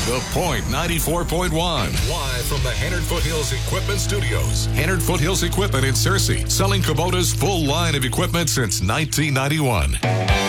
The Point 94.1. Live from the Hannard Foothills Equipment Studios. Hannard Foothills Equipment in Searcy, selling Kubota's full line of equipment since 1991.